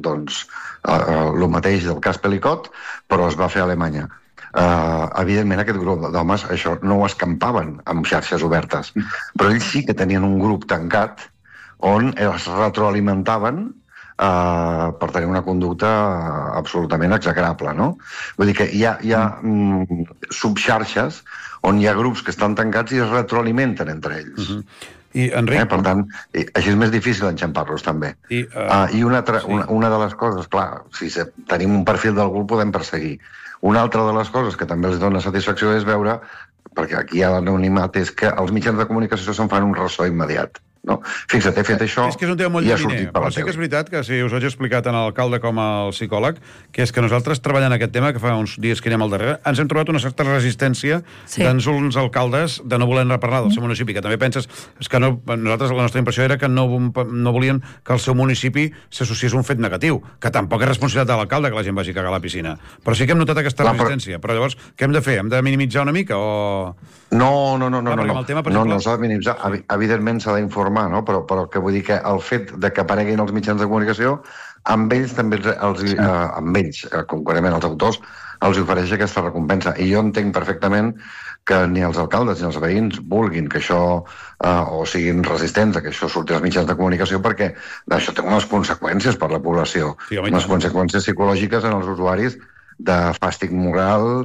el mateix del cas Pelicot, però es va fer a Alemanya. Evidentment, aquest grup d'homes això no ho escampaven amb xarxes obertes, però ells sí que tenien un grup tancat on es retroalimentaven per tenir una conducta absolutament execrable, no? Vull dir que hi ha subxarxes on hi ha grups que estan tancats i es retroalimenten entre ells. I, Enric... Per tant, així és més difícil enxampar-los, també. I una de les coses, clar, si tenim un perfil d'algú el podem perseguir. Una altra de les coses que també els dona satisfacció és veure, perquè aquí hi ha l'anonimat, és que els mitjans de comunicació se'n fan un ressò immediat. No? Fixa't, he fet això... És que és un tema molt llaminer, però sí que és veritat que si us ho he explicat tant a l'alcalde com al psicòleg, que és que nosaltres treballant aquest tema, que fa uns dies que anem al darrere, ens hem trobat una certa resistència d'ens uns alcaldes de no voler reparlar del seu municipi, que també penses... És que nosaltres, la nostra impressió era que no volien que el seu municipi s'associés a un fet negatiu, que tampoc és responsabilitat de l'alcalde que la gent vagi a cagar a la piscina. Però sí que hem notat aquesta resistència. Però llavors, què hem de fer? Hem de minimitzar una mica o...? No s'ha de minimitzar. Evidentment s'ha d'informar, no? Però que vull dir que el fet de que apareguin els mitjans de comunicació, amb ells també amb ells, concretament els autors, els ofereix aquesta recompensa. I jo entenc perfectament que ni els alcaldes ni els veïns vulguin que això, o siguin resistents a que això surti als mitjans de comunicació, perquè això té unes conseqüències per la població, unes conseqüències psicològiques en els usuaris, de fàstic moral,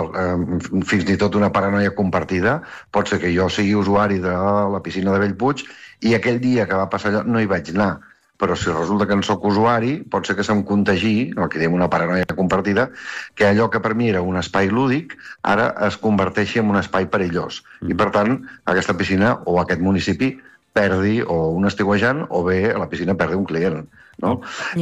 fins i tot una paranoia compartida. Pot ser que jo sigui usuari de la piscina de Bellpuig i aquell dia que va passar allò no hi vaig anar. Però si resulta que en soc usuari, pot ser que se'm contagi, el que diem una paranoia compartida, que allò que per mi era un espai lúdic, ara es converteixi en un espai perillós. I per tant, aquesta piscina o aquest municipi perdi o un estiuejant o bé la piscina perdi un client. No?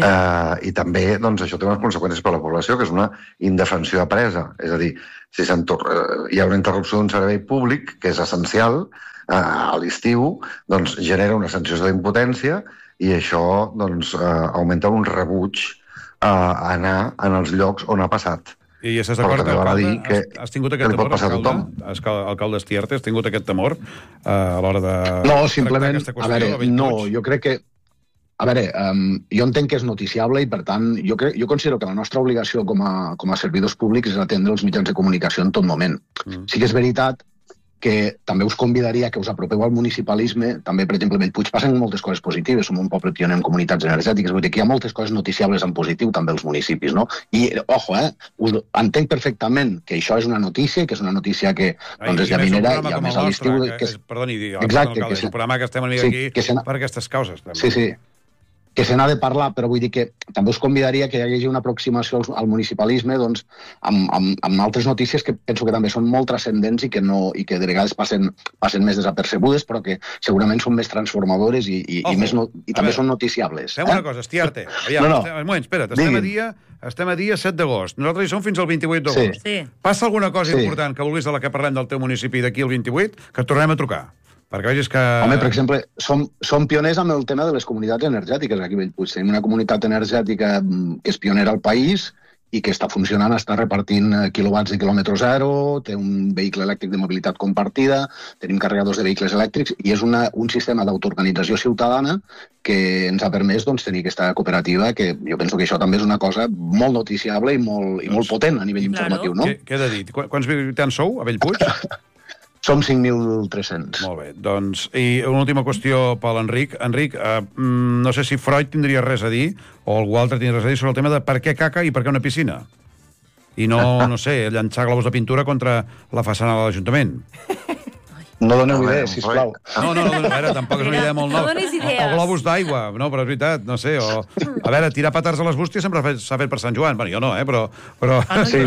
I també això té unes conseqüències per a la població, que és una indefensió apresa. És a dir, si hi ha una interrupció d'un servei públic, que és essencial, a l'estiu, doncs genera una sensació d'impotència i això augmenta un rebuig a anar en els llocs on ha passat. I estàs d'acord que l'alcalde has tingut aquest temor, alcalde Estiarte, has tingut aquest temor a l'hora de... No, simplement, a veure, no, jo crec que a veure, jo entenc que és noticiable i, per tant, jo considero que la nostra obligació com a servidors públics és atendre els mitjans de comunicació en tot moment. Sí que és veritat que també us convidaria que us apropeu al municipalisme, també, per exemple, a Bellpuig passen moltes coses positives, som un poble pioner en comunitats energètiques, vull dir que hi ha moltes coses noticiables en positiu també als municipis, no? I, ojo, entenc perfectament que això és una notícia, que és una notícia que és llaminera i a més a l'estiu... Perdoni, és un programa que estem una mica aquí per aquestes causes. Sí, que se n'ha de parlar, però vull dir que també us convidaria que hi hagi una aproximació al municipalisme amb altres notícies que penso que també són molt transcendents i que de vegades passen més desapercebudes, però que segurament són més transformadores i també són noticiables. Fem una cosa, Estiarte. Un moment, espera't, estem a dia 7 d'agost. Nosaltres hi som fins al 28 d'agost. Passa alguna cosa important que vulguis de la que parlem del teu municipi d'aquí al 28, que et tornem a trucar. Perquè vegis que... Home, per exemple, som pioners amb el tema de les comunitats energètiques aquí a Bellpuig. Tenim una comunitat energètica que és pionera al país i que està funcionant, està repartint quilowatts de quilòmetre zero, té un vehicle elèctric de mobilitat compartida, tenim carregadors de vehicles elèctrics i és un sistema d'autoorganització ciutadana que ens ha permès tenir aquesta cooperativa, que jo penso que això també és una cosa molt noticiable i molt potent a nivell informatiu, no? Què he de dir? Quants habitants sou a Bellpuig? Som 5.300. Molt bé, doncs, i una última qüestió per l'Enric. Enric, no sé si Freud tindria res a dir, o algú altre tindria res a dir sobre el tema de per què caca i per què una piscina. I no sé, llançar globus de pintura contra la façana de l'Ajuntament. No doneu idees, sisplau. No, a veure, tampoc és una idea molt nova. No donis idees. O globus d'aigua, no, però és veritat, no sé, o... A veure, tirar petards a les bústies sempre s'ha fet per Sant Joan. Bueno, jo no, però... Sí.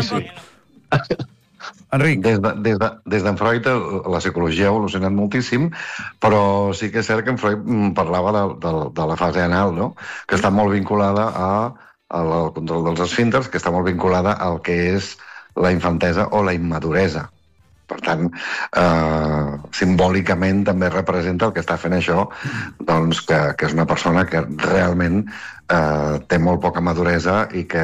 Enric. Des d'en Freud la psicologia ha evolucionat moltíssim, però sí que és cert que en Freud parlava de la fase anal, no? Que està molt vinculada al control dels esfínters, que està molt vinculada al que és la infantesa o la immaduresa. Per tant, simbòlicament també representa el que està fent això, doncs que és una persona que realment té molt poca maduresa i que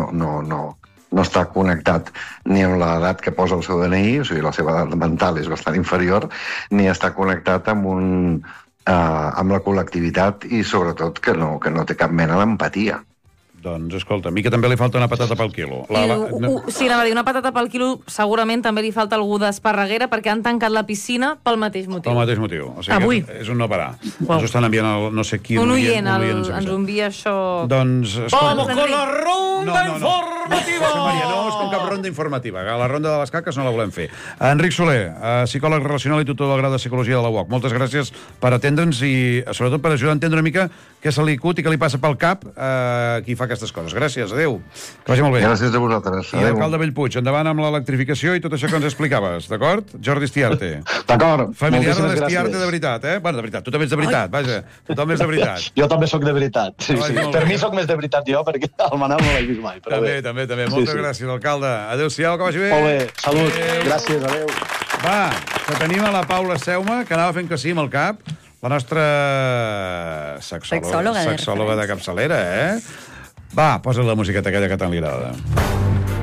no està connectat ni amb l'edat que posa el seu DNI, o sigui, la seva edat mental és bastant inferior, ni està connectat amb la col·lectivitat i, sobretot, que no té cap mena d'empatia. Doncs, escolta, a mi que també li falta una patata pel quilo. Sí, anava a dir, una patata pel quilo segurament també li falta algú d'Esparreguera perquè han tancat la piscina pel mateix motiu. Pel mateix motiu. O sigui, avui. És un no parar. Ens estan enviant no sé qui. Un oient ens envia això... Doncs... Vamos con la ronda en forma! Maria, no és com cap ronda informativa. La ronda de les caques no la volem fer. Enric Soler, psicòleg relacional i tutor del grau de Psicologia de la UOC. Moltes gràcies per atendre'ns i, sobretot, per ajudar a entendre una mica què se li acut i què li passa pel cap a qui fa aquestes coses. Gràcies, adéu. Que vagi molt bé. Gràcies a vosaltres. I alcalde Bellpuig, endavant amb l'electrificació i tot això que ens explicaves, d'acord? Jordi Estiarte. D'acord. Familiar de l'Estiarte de veritat, eh? Bueno, de veritat, tu també ets de veritat, vaja. Tothom és de veritat. Jo també sóc de veritat. Sí. Per mi sóc més de veritat jo, perquè el Manel no l'he vist mai. També. Moltes gràcies, alcalde. Adéu-siau, que vagi bé. Molt bé, salut. Gràcies, adéu. Va, que tenim a la Paula Seuma, que anava fent que sí amb el cap, la nostra sexòloga de capçalera, eh? Va, posa la musiqueta aquella que tant li agrada.